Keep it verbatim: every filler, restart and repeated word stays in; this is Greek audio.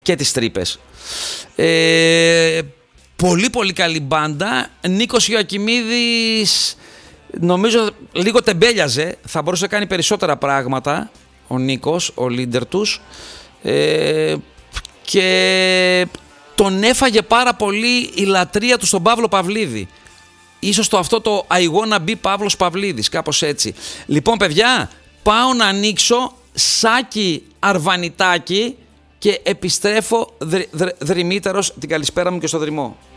και τις τρύπες. Ε, πολύ πολύ καλή μπάντα. Νίκος Ιωακιμίδης νομίζω λίγο τεμπέλιαζε, θα μπορούσε να κάνει περισσότερα πράγματα ο Νίκος, ο leader τους, ε, και τον έφαγε πάρα πολύ η λατρεία του στον Παύλο Παυλίδη. Ίσως το αυτό το I wanna be Παύλος Παυλίδης, κάπως έτσι. Λοιπόν παιδιά, πάω να ανοίξω σάκι αρβανιτάκι και επιστρέφω δρυ, δρυ, δρυμύτερος. Την καλησπέρα μου και στο δρυμό.